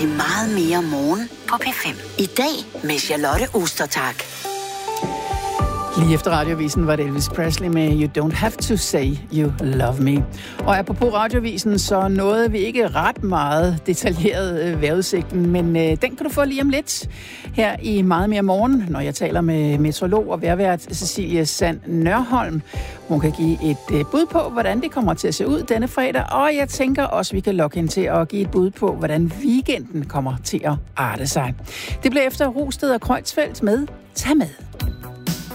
til Meget mere morgen på P5. I dag med Charlotte Ostertag. Lige efter radiovisen var det Elvis Presley med You Don't Have To Say You Love Me. Og apropos radiovisen, så nåede vi ikke ret meget detaljeret vejrudsigten, men den kan du få lige om lidt her i Meget mere morgen, når jeg taler med meteorolog og vejrvært Cecilie Sand Nørholm. Hun kan give et bud på, hvordan det kommer til at se ud denne fredag, og jeg tænker også, vi kan lokke hende til at give et bud på, hvordan weekenden kommer til at arte sig. Det bliver efter Rosted og Kreuzfeldt med Tag med.